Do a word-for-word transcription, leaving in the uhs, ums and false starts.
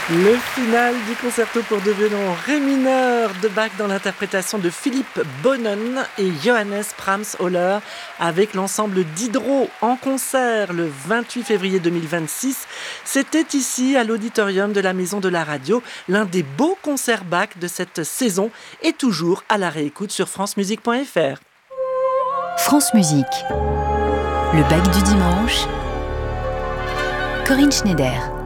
Le final du concerto pour deux violons ré mineur de Bach dans l'interprétation de Philippe Bohnen et Johannes Brahms-Höller avec l'ensemble Diderot en concert le vingt-huit février deux mille vingt-six. C'était ici à l'auditorium de la Maison de la Radio, l'un des beaux concerts Bach de cette saison et toujours à la réécoute sur france musique point f r. France Musique, le Bach du dimanche, Corinne Schneider.